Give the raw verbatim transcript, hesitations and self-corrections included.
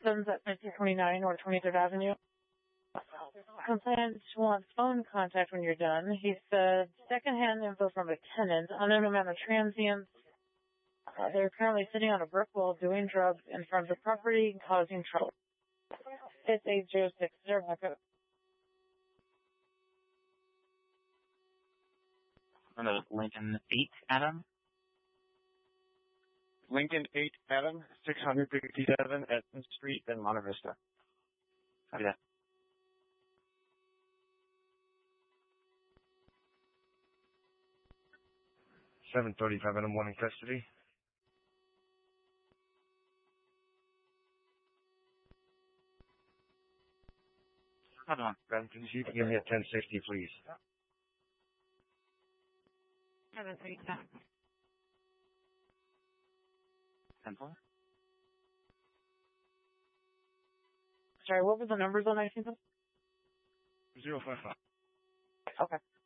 Systems at fifteen twenty-nine North twenty-third Avenue. Complainant wants phone contact when you're done. He said secondhand info from a tenant, unknown amount of transients. Uh, they're currently sitting on a brick wall doing drugs in front of the property, causing trouble. It's eight zero six zero backup. Lincoln eight, Adam? Lincoln eight, Adam, six fifty-seven Edmond Street in Monte Vista. Copy that. seven thirty-five Adam, one in custody. Hold on. Brampton Chief, give me a ten sixty, please. seven thirty-seven. ten four? Sorry, what were the numbers on nineteen? zero five five. Okay.